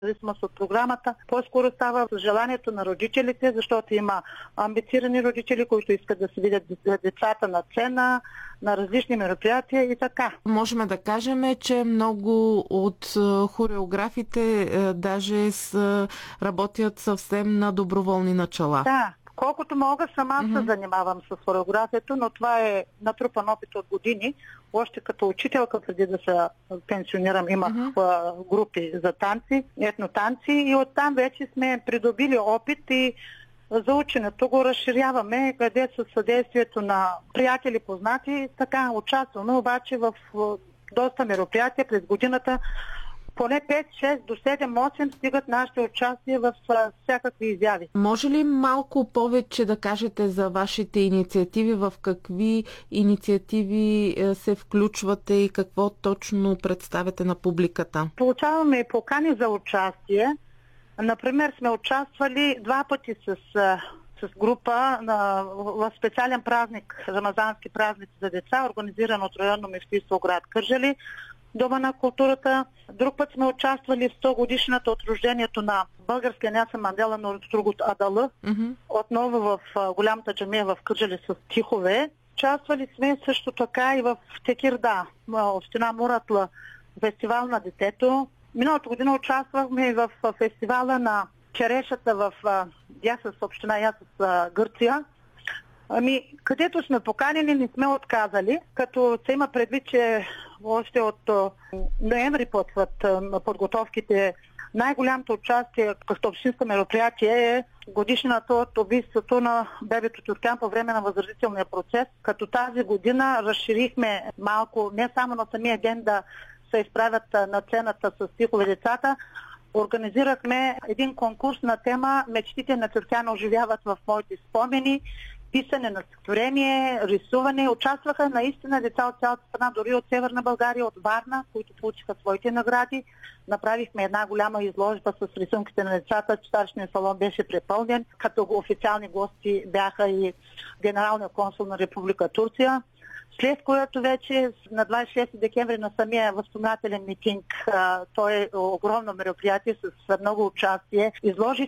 зависимост от програмата. По-скоро става желанието на родителите, защото има амбицирани родители, които искат да се видят децата на сцена, на различни мероприятия и така. Можем да кажем, че много от хореографите даже работят съвсем на доброволни начала. Да, колкото мога сама се занимавам с хореографията, но това е натрупан опит от години. Още като учителка, преди да се пенсионирам, имах групи за танци, етнотанци и оттам вече сме придобили опит и за ученето го разширяваме, къде със съдействието на приятели, познати, така участваме, обаче в доста мероприятия през годината. Поне 5, 6 до 7, 8 стигат нашите участия в всякакви изяви. Може ли малко повече да кажете за вашите инициативи? В какви инициативи се включвате и какво точно представяте на публиката? Получаваме и покани за участие. Например, сме участвали 2 пъти с група в специален празник, рамазански празник за деца, организиран от районно мюфтийство град Кърджали, Дома на културата. Друг път сме участвали в 100 годишната от рождението на българския Нясен Мандела Нуртургут Адалы, отново в голямата джамия в Кърджали с тихове. Участвали сме също така и в Текирда, община Муратла, фестивал на детето. Миналата година участвахме и в фестивала на черешата в Ясъс, община Ясъс, Гърция. Където сме поканени, не сме отказали, като се има предвид, че още от ноември почват подготовките. Най-голямото участие като общинско мероприятие е годишнината от убийството на бебето Тюркян по време на възродителния процес, като тази година разширихме малко, не само на самия ден да се изправят на сцената с стихове децата. Организирахме един конкурс на тема "Мечтите на Тюркян оживяват в моите спомени", писане на стихотворение, рисуване. Участваха наистина деца от цялата страна, дори от Северна България, от Варна, които получиха своите награди. Направихме една голяма изложба с рисунките на децата. Читалищният салон беше препълнен, като официални гости бяха и генералният консул на Република Турция. След което вече на 26 декември на самия възстановителен митинг, то е огромно мероприятие с много участие.